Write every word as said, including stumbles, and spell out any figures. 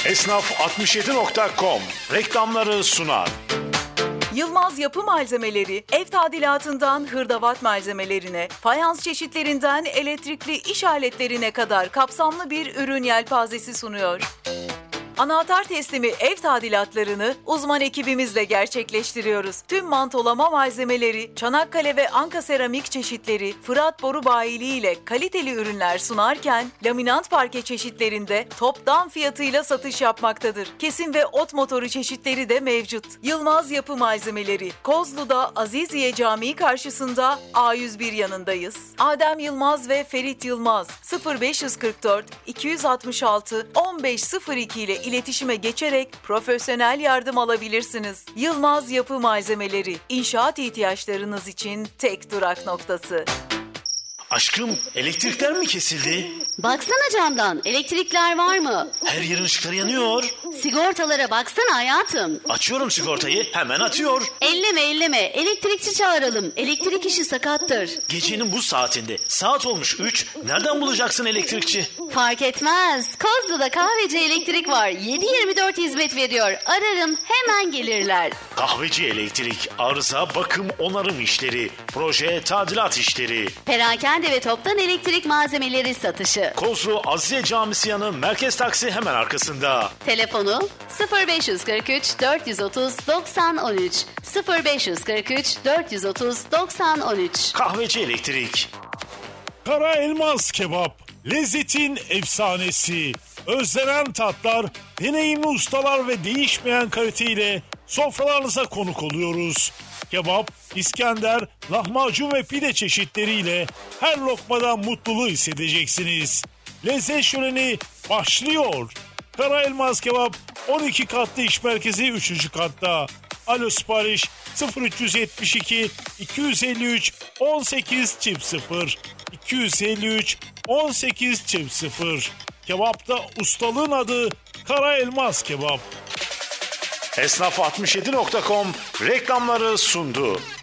Esnaf altmış yedi nokta com reklamları sunar. Yılmaz Yapı Malzemeleri, ev tadilatından hırdavat malzemelerine, fayans çeşitlerinden elektrikli iş aletlerine kadar kapsamlı bir ürün yelpazesi sunuyor. Anahtar teslimi ev tadilatlarını uzman ekibimizle gerçekleştiriyoruz. Tüm mantolama malzemeleri, Çanakkale ve Anka seramik çeşitleri, Fırat Boru Bayiliği ile kaliteli ürünler sunarken, laminant parke çeşitlerinde toptan fiyatıyla satış yapmaktadır. Kesim ve ot motoru çeşitleri de mevcut. Yılmaz Yapı Malzemeleri, Kozlu'da Aziziye Camii karşısında A yüz bir yanındayız. Adem Yılmaz ve Ferit Yılmaz sıfır beş kırk dört iki altı altı on beş sıfır iki ile iletişime geçerek profesyonel yardım alabilirsiniz. Yılmaz Yapı Malzemeleri, inşaat ihtiyaçlarınız için tek durak noktası. Aşkım, elektrikler mi kesildi? Baksana camdan, elektrikler var mı? Her yerin ışıkları yanıyor. Sigortalara baksana hayatım. Açıyorum sigortayı, hemen atıyor. Elleme elleme, elektrikçi çağıralım. Elektrik işi sakattır. Gecenin bu saatinde, saat olmuş üç, nereden bulacaksın elektrikçi? Fark etmez. Kozlu'da kahveci elektrik var. yedi yirmi dört hizmet veriyor. Ararım, hemen gelirler. Kahveci elektrik, arıza, bakım, onarım işleri, proje, tadilat işleri. Perakende ve toptan elektrik malzemeleri satışı. Kozlu Azize Camisi yanı Merkez Taksi hemen arkasında. Telefonu sıfır beş kırk üç dört otuz doksan on üç sıfır beş kırk üç dört otuz doksan on üç. Kahveci elektrik. Kara Elmas Kebap, lezzetin efsanesi. Özlenen tatlar, deneyimli ustalar ve değişmeyen kaliteyle sofralarınıza konuk oluyoruz. Kebap, İskender, lahmacun ve pide çeşitleriyle her lokmadan mutluluğu hissedeceksiniz. Lezzet şöleni başlıyor. Kara Elmas Kebap on iki katlı iş merkezi üçüncü katta. Alo sipariş sıfır üç yetmiş iki iki elli üç on sekiz sıfır iki elli üç on sekiz sıfır. Kebapta ustalığın adı Kara Elmas Kebap. Esnaf altmış yedi nokta com reklamları sundu.